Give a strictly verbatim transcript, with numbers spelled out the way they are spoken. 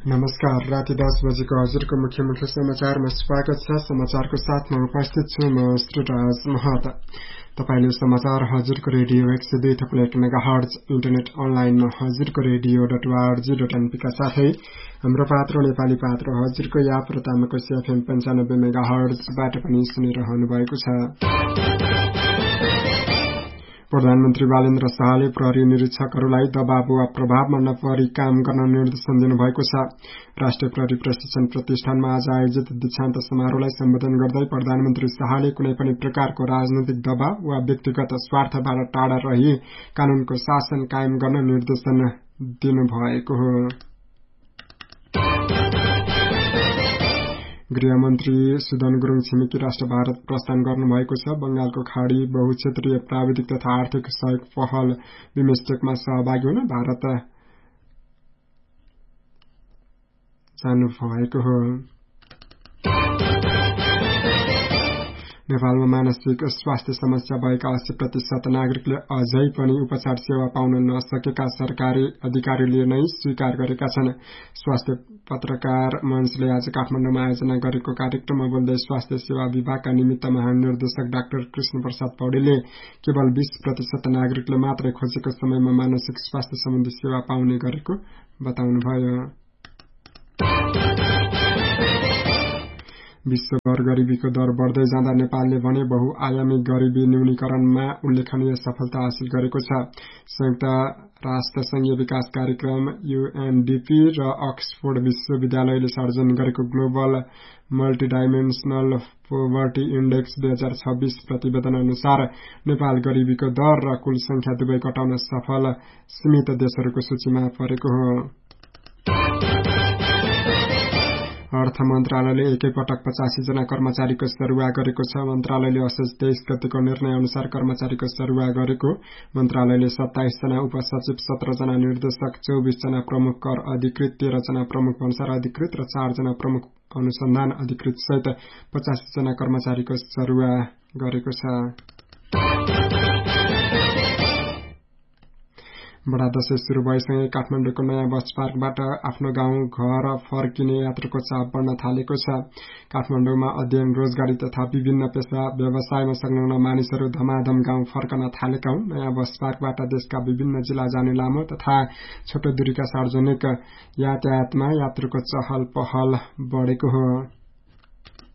नमस्कार। राति दस बजेको हजुरको मुख्य मुख्य समाचारमा स्वागत छ। समाचारको साथमा उपस्थित छु म श्रीराज महता। तपाईले समाचार हजुरको रेडियो एक सय दुई थप्लो एक मेगा हर्ज इन्टरनेट अनलाइनमा हजुरको रेडियो डट ओआरजी डट एनपीका साथै हाम्रो पात्र नेपाली पात्र हजुरको याप र तामाको एफएम पन्चानब्बे मेगा हर्जबाट पनि सुनिरहनु भएको छ। प्रधानमन्त्री बालेन्द्र शाहले प्रहरी निरीक्षकहरूलाई दबाव वा प्रभावमा नपरी काम गर्न निर्देशन दिनुभएको छ। राष्ट्रिय प्रहरी प्रशिक्षण प्रतिष्ठानमा आज आयोजित दीक्षान्त समारोहलाई सम्बोधन गर्दै प्रधानमन्त्री शाहले कुनै पनि प्रकारको राजनैतिक दबाव वा व्यक्तिगत स्वार्थबाट टाढा रही कानूनको शासन कायम गर्न निर्देशन दिनुभएको हो। गृहमन्त्री सुदन गुरुङ छिमेकी राष्ट्र भारत प्रस्थान गर्नुभएको छ। बंगालको खाड़ी बहुक्षेत्रीय प्राविधिक तथा आर्थिक सहयोग पहल बिमस्टेकमा सहभागी हुन भारत जानुभएको हो। नेपालमा मानसिक स्वास्थ्य समस्या भएका अस्सी प्रतिशत नागरिकले अझै पनि उपचार सेवा पाउन नसकेका सरकारी अधिकारीले नै स्वीकार गरेका छन्। स्वास्थ्य पत्रकार मञ्चले आज काठमाडौँमा आयोजना गरेको कार्यक्रममा बोल्दै स्वास्थ्य सेवा विभागका निमित्त महानिर्देशक डाक्टर कृष्ण प्रसाद पौडेलले केवल बीस प्रतिशत नागरिकले मात्रै खोजेको समयमा मानसिक स्वास्थ्य सम्बन्धी सेवा पाउने गरेको बताउनुभयो। विश्वभर गरिबीको दर बढ़दै जाँदा नेपालले भने बहुआयामी गरिबी न्यूनीकरणमा उल्लेखनीय सफलता हासिल गरेको छ। संयुक्त राष्ट्र संघीय विकास कार्यक्रम यूएनडीपी र अक्सफोर्ड विश्वविद्यालयले सर्जन गरेको ग्लोबल मल्टिडाइमेन्सनल पोभर्टी इन्डेक्स दुई हजार छब्बीस प्रतिवेदन अनुसार नेपाल गरिबीको दर र कुल संख्या दुवै घटाउन सफल सीमित देशहरूको सूचीमा परेको हो। अर्थ मन्त्रालयले एकैपटक पचासी जना कर्मचारीको सरुवा गरेको छ। मन्त्रालयले असोज तेइस गतेको निर्णय अनुसार कर्मचारीको सरुवा गरेको। मन्त्रालयले सत्ताइस जना उपसचिव, सत्र जना निर्देशक, चौबिस जना प्रमुख कर अधिकृत, तेह्र जना प्रमुख भन्सार अधिकृत र चार जना प्रमुख अनुसन्धान अधिकृत सहित पचासी जना कर्मचारीको सरुवा गरेको छ। बडा दशैं शुरू भएसँगै काठमाडौँको नयाँ बस पार्कबाट आफ्नो गाउँ घर फर्किने यात्रुको चाप बढ्न थालेको छ। काठमाडौँमा अध्ययन, रोजगारी तथा विभिन्न पेशा व्यवसायमा संलग्न मानिसहरू धमाधम गाउँ फर्कन थालेका हुन्। नयाँ बस पार्कबाट देशका विभिन्न जिल्ला जाने लामो तथा छोटो दूरीका सार्वजनिक यातायातमा यात्रुको चहल पहल बढेको हो।